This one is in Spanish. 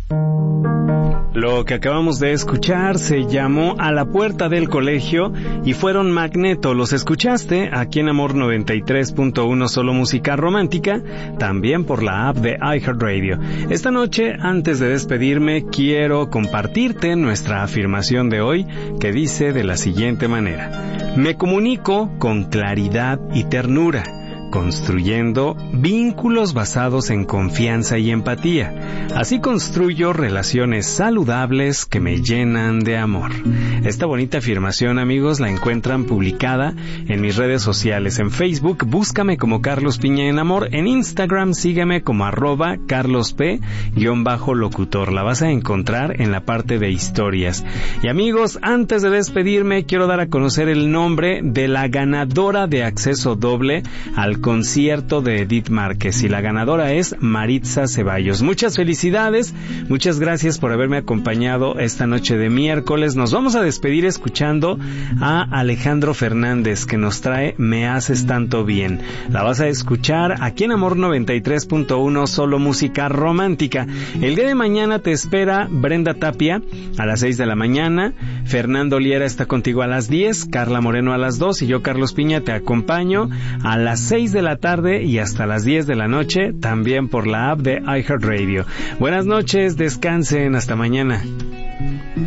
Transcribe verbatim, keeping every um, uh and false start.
Lo que acabamos de escuchar se llamó A la puerta del colegio y fueron Magneto. ¿Los escuchaste? Aquí en Amor noventa y tres punto uno, solo música romántica, también por la app de iHeartRadio. Esta noche, antes de despedirme, quiero compartirte nuestra afirmación de hoy, que dice de la siguiente manera: me comunico con claridad y ternura, construyendo vínculos basados en confianza y empatía. Así construyo relaciones saludables que me llenan de amor. Esta bonita afirmación, amigos, la encuentran publicada en mis redes sociales. En Facebook, búscame como Carlos Piña en Amor. En Instagram, sígueme como arroba carlosp-locutor. La vas a encontrar en la parte de historias. Y amigos, antes de despedirme, quiero dar a conocer el nombre de la ganadora de acceso doble al concierto de Edith Márquez, y la ganadora es Maritza Ceballos. Muchas felicidades, muchas gracias por haberme acompañado esta noche de miércoles. Nos vamos a despedir escuchando a Alejandro Fernández, que nos trae Me haces tanto bien. La vas a escuchar aquí en Amor noventa y tres punto uno, solo música romántica. El día de mañana te espera Brenda Tapia a las seis de la mañana, Fernando Liera está contigo a las diez, Carla Moreno a las dos y yo, Carlos Piña, te acompaño a las seis de la tarde y hasta las diez de la noche, también por la app de iHeartRadio. Buenas noches, descansen, hasta mañana.